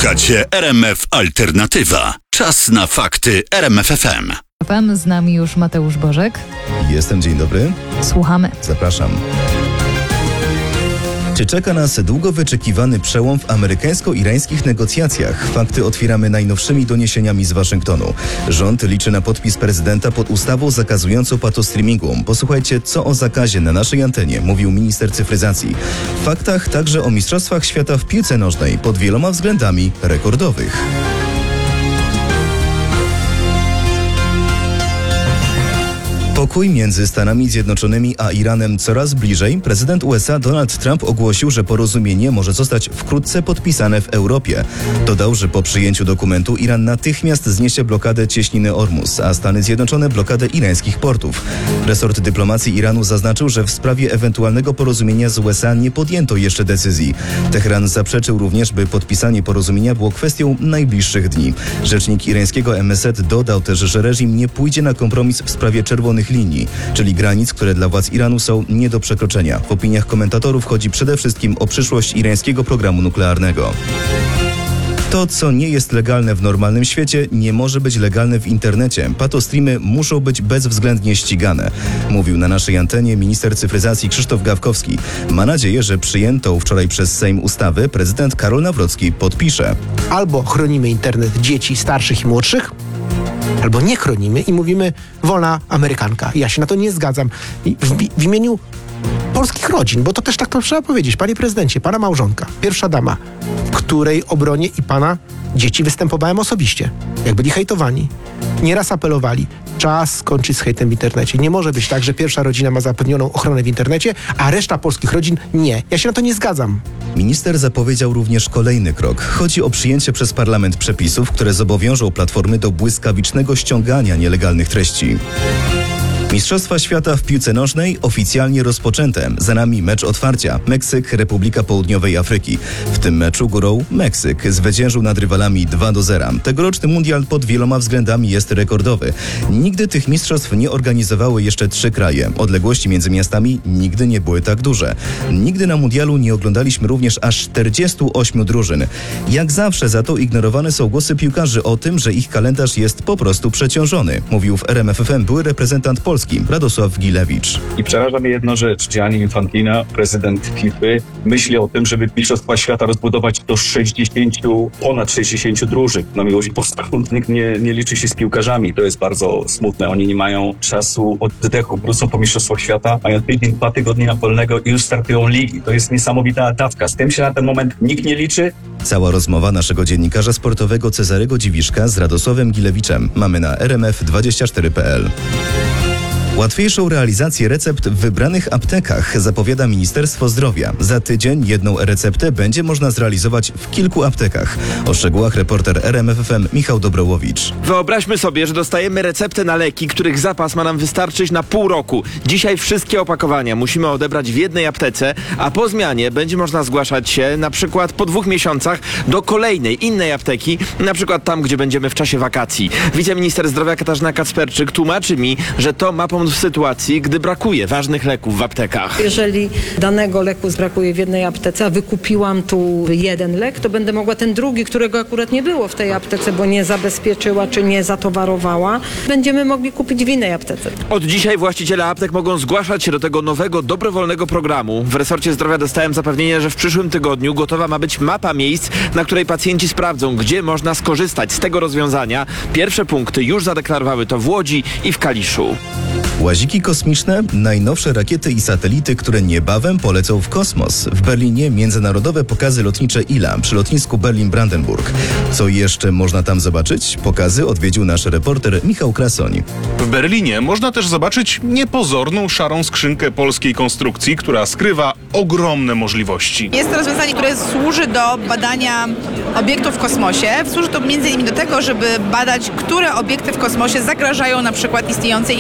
Słuchacie RMF Alternatywa. Czas na fakty RMF FM. Z nami już Mateusz Bożek. Jestem, dzień dobry. Słuchamy. Zapraszam. Czy czeka nas długo wyczekiwany przełom w amerykańsko-irańskich negocjacjach? Fakty otwieramy najnowszymi doniesieniami z Waszyngtonu. Rząd liczy na podpis prezydenta pod ustawą zakazującą patostreamingu. Posłuchajcie, co o zakazie na naszej antenie mówił minister cyfryzacji. W faktach także o Mistrzostwach Świata w piłce nożnej pod wieloma względami rekordowych. Pokój między Stanami Zjednoczonymi a Iranem coraz bliżej. Prezydent USA Donald Trump ogłosił, że porozumienie może zostać wkrótce podpisane w Europie. Dodał, że po przyjęciu dokumentu Iran natychmiast zniesie blokadę cieśniny Ormus, a Stany Zjednoczone blokadę irańskich portów. Resort dyplomacji Iranu zaznaczył, że w sprawie ewentualnego porozumienia z USA nie podjęto jeszcze decyzji. Teheran zaprzeczył również, by podpisanie porozumienia było kwestią najbliższych dni. Rzecznik irańskiego MSZ dodał też, że reżim nie pójdzie na kompromis w sprawie czerwonych linii, czyli granic, które dla władz Iranu są nie do przekroczenia. W opiniach komentatorów chodzi przede wszystkim o przyszłość irańskiego programu nuklearnego. To, co nie jest legalne w normalnym świecie, nie może być legalne w internecie. Patostreamy muszą być bezwzględnie ścigane, mówił na naszej antenie minister cyfryzacji Krzysztof Gawkowski. Ma nadzieję, że przyjętą wczoraj przez Sejm ustawę prezydent Karol Nawrocki podpisze. Albo chronimy internet dzieci starszych i młodszych, albo nie chronimy i mówimy wolna Amerykanka. Ja się na to nie zgadzam. W imieniu polskich rodzin, bo to też tak to trzeba powiedzieć. Panie prezydencie, pana małżonka, pierwsza dama, w której obronie i pana dzieci występowałem osobiście. Jak byli hejtowani, nieraz apelowali. Czas skończyć z hejtem w internecie. Nie może być tak, że pierwsza rodzina ma zapewnioną ochronę w internecie, a reszta polskich rodzin nie. Ja się na to nie zgadzam. Minister zapowiedział również kolejny krok. Chodzi o przyjęcie przez parlament przepisów, które zobowiążą platformy do błyskawicznego ściągania nielegalnych treści. Mistrzostwa Świata w piłce nożnej oficjalnie rozpoczęte. Za nami mecz otwarcia. Meksyk, Republika Południowej Afryki. W tym meczu górą Meksyk zwyciężył nad rywalami 2-0. Tegoroczny mundial pod wieloma względami jest rekordowy. Nigdy tych mistrzostw nie organizowały jeszcze 3 kraje. Odległości między miastami nigdy nie były tak duże. Nigdy na mundialu nie oglądaliśmy również aż 48 drużyn. Jak zawsze za to ignorowane są głosy piłkarzy o tym, że ich kalendarz jest po prostu przeciążony. Mówił w RMF FM były reprezentant Polski Radosław Gilewicz. I przeraża mnie jedna rzecz. Gianni Infantino, prezydent FIFA, myśli o tym, żeby Mistrzostwa Świata rozbudować do ponad 60 drużyn. Na miłość boską, nikt nie liczy się z piłkarzami. To jest bardzo smutne. Oni nie mają czasu oddechu. Wrócą po Mistrzostwach Świata, mają tydzień, 2 tygodnie wolnego i już startują ligi. To jest niesamowita dawka. Z tym się na ten moment nikt nie liczy. Cała rozmowa naszego dziennikarza sportowego Cezarego Dziwiszka z Radosławem Gilewiczem mamy na rmf24.pl. Łatwiejszą realizację recept w wybranych aptekach zapowiada Ministerstwo Zdrowia. Za tydzień jedną receptę będzie można zrealizować w kilku aptekach. O szczegółach reporter RMF FM Michał Dobrołowicz. Wyobraźmy sobie, że dostajemy receptę na leki, których zapas ma nam wystarczyć na pół roku. Dzisiaj wszystkie opakowania musimy odebrać w jednej aptece, a po zmianie będzie można zgłaszać się na przykład po 2 miesiącach do kolejnej, innej apteki, na przykład tam, gdzie będziemy w czasie wakacji. Wiceminister Zdrowia Katarzyna Kacperczyk tłumaczy mi, że to ma pomóc w sytuacji, gdy brakuje ważnych leków w aptekach. Jeżeli danego leku brakuje w jednej aptece, a wykupiłam tu jeden lek, to będę mogła ten drugi, którego akurat nie było w tej aptece, bo nie zabezpieczyła czy nie zatowarowała, będziemy mogli kupić w innej aptece. Od dzisiaj właściciele aptek mogą zgłaszać się do tego nowego, dobrowolnego programu. W resorcie zdrowia dostałem zapewnienie, że w przyszłym tygodniu gotowa ma być mapa miejsc, na której pacjenci sprawdzą, gdzie można skorzystać z tego rozwiązania. Pierwsze punkty już zadeklarowały to w Łodzi i w Kaliszu. Łaziki kosmiczne, najnowsze rakiety i satelity, które niebawem polecą w kosmos. W Berlinie międzynarodowe pokazy lotnicze ILA przy lotnisku Berlin-Brandenburg. Co jeszcze można tam zobaczyć? Pokazy odwiedził nasz reporter Michał Krasoń. W Berlinie można też zobaczyć niepozorną szarą skrzynkę polskiej konstrukcji, która skrywa ogromne możliwości. Jest to rozwiązanie, które służy do badania obiektów w kosmosie. Służy to m.in. do tego, żeby badać, które obiekty w kosmosie zagrażają na przykład istniejącej